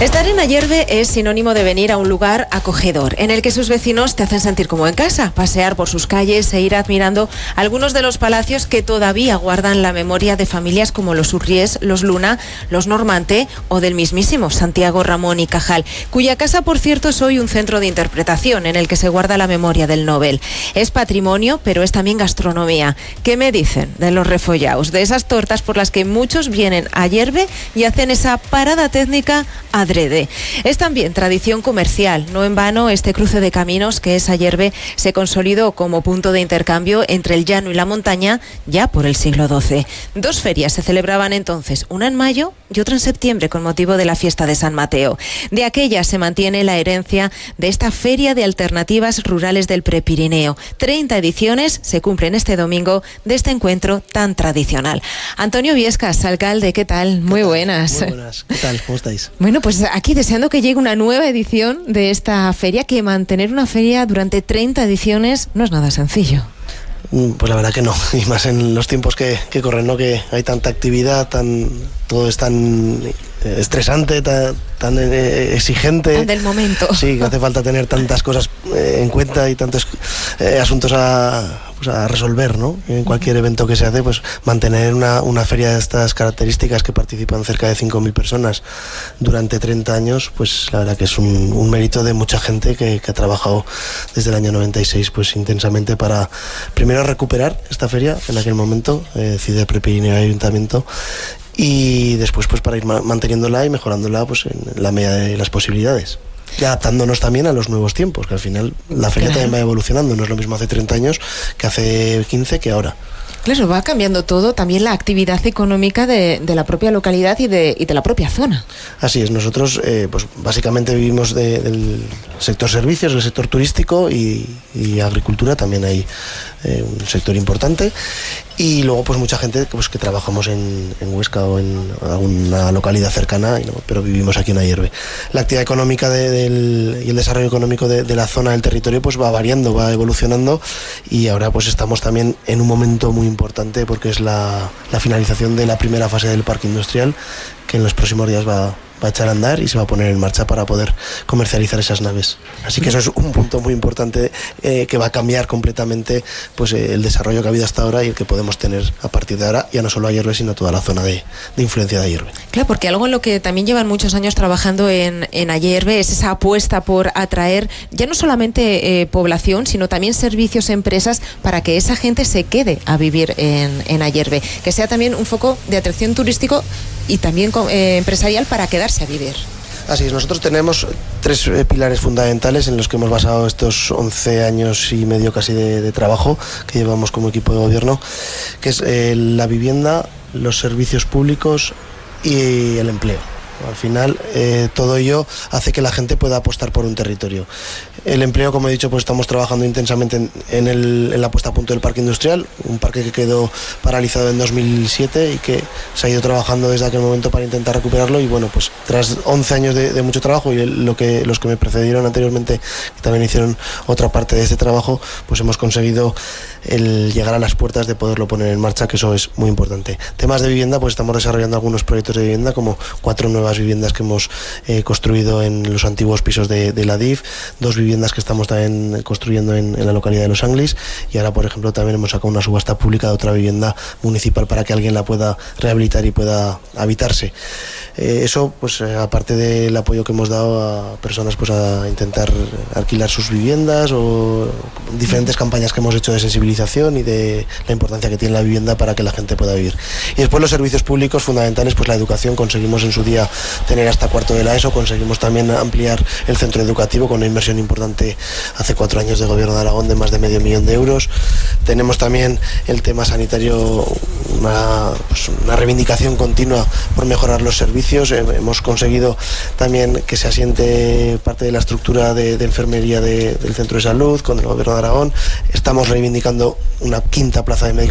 Estar en Ayerbe es sinónimo de venir a un lugar acogedor, en el que sus vecinos te hacen sentir como en casa, pasear por sus calles e ir admirando algunos de los palacios que todavía guardan la memoria de familias como los Urries, los Luna, los Normante o del mismísimo Santiago Ramón y Cajal, cuya casa, por cierto, es hoy un centro de interpretación en el que se guarda la memoria del Nobel. Es patrimonio, pero es también gastronomía. ¿Qué me dicen de los refollaos, de esas tortas por las que muchos vienen a Ayerbe y hacen esa parada técnica adrede? Es también tradición comercial. No en vano, este cruce de caminos que es Ayerbe se consolidó como punto de intercambio entre el llano y la montaña ya por el siglo XII. Dos ferias se celebraban entonces, una en mayo y otra en septiembre con motivo de la fiesta de San Mateo. De aquella se mantiene la herencia de esta Feria de Alternativas Rurales del Prepirineo. 30 ediciones se cumplen este domingo de este encuentro tan tradicional. Antonio Viescas, alcalde, ¿qué tal? Muy buenas. Muy buenas, ¿qué tal? ¿Cómo estáis? Bueno, pues aquí deseando que llegue una nueva edición de esta feria, que mantener una feria durante 30 ediciones no es nada sencillo. Pues la verdad que no, y más en los tiempos que corren, ¿no? Que hay tanta actividad, todo es tan estresante, tan exigente. Tan del momento. Sí, que hace falta tener tantas cosas en cuenta y tantos asuntos a resolver, ¿no? En cualquier evento que se hace, pues mantener una feria de estas características que participan cerca de 5.000 personas durante 30 años, pues la verdad que es un mérito de mucha gente que ha trabajado desde el año 96 pues intensamente para primero recuperar esta feria en aquel momento, CIDE Prepirineo y Ayuntamiento, y después pues para ir manteniéndola y mejorándola pues en la medida de las posibilidades. Y adaptándonos también a los nuevos tiempos, que al final la feria también va evolucionando, no es lo mismo hace 30 años que hace 15 que ahora. Claro, va cambiando todo, también la actividad económica de la propia localidad y de la propia zona. Así es, nosotros pues básicamente vivimos del sector servicios, del sector turístico y agricultura, también hay un sector importante, y luego pues mucha gente pues que trabajamos en Huesca o en alguna localidad cercana, pero vivimos aquí en Ayerbe. La actividad económica y el desarrollo económico de la zona del territorio pues va variando, va evolucionando, y ahora pues estamos también en un momento muy importante porque es la finalización de la primera fase del parque industrial, que en los próximos días va a echar a andar y se va a poner en marcha para poder comercializar esas naves. Así que eso es un punto muy importante que va a cambiar completamente pues el desarrollo que ha habido hasta ahora y el que podemos tener a partir de ahora, ya no solo Ayerbe, sino toda la zona de influencia de Ayerbe. Claro, porque algo en lo que también llevan muchos años trabajando en Ayerbe es esa apuesta por atraer ya no solamente población, sino también servicios, empresas, para que esa gente se quede a vivir en Ayerbe, que sea también un foco de atracción turístico y también empresarial para quedarse a vivir. Así es, nosotros tenemos tres pilares fundamentales en los que hemos basado estos 11 años y medio casi de trabajo que llevamos como equipo de gobierno, que es la vivienda, los servicios púbicos y el empleo. Al final, todo ello hace que la gente pueda apostar por un territorio. El empleo, como he dicho, pues estamos trabajando intensamente en la puesta a punto del parque industrial, un parque que quedó paralizado en 2007 y que se ha ido trabajando desde aquel momento para intentar recuperarlo, y bueno, pues tras 11 años de mucho trabajo y los que me precedieron anteriormente, que también hicieron otra parte de este trabajo, pues hemos conseguido el llegar a las puertas de poderlo poner en marcha, que eso es muy importante. Temas de vivienda, pues estamos desarrollando algunos proyectos de vivienda, como 4 nuevas viviendas que hemos construido en los antiguos pisos de la DIF, 2 viviendas que estamos también construyendo en la localidad de Los Anglis, y ahora, por ejemplo, también hemos sacado una subasta pública de otra vivienda municipal para que alguien la pueda rehabilitar y pueda habitarse. Eso, pues aparte del apoyo que hemos dado a personas pues a intentar alquilar sus viviendas, o diferentes campañas que hemos hecho de sensibilización y de la importancia que tiene la vivienda para que la gente pueda vivir. Y después los servicios públicos fundamentales, pues la educación. Conseguimos en su día tener hasta cuarto de la ESO, conseguimos también ampliar el centro educativo con una inversión importante hace 4 años de Gobierno de Aragón de más de $500.000 de euros. Tenemos también el tema sanitario, una reivindicación continua por mejorar los servicios. Hemos conseguido también que se asiente parte de la estructura de enfermería del centro de salud con el Gobierno de Aragón. Estamos reivindicando una 5ª plaza de médico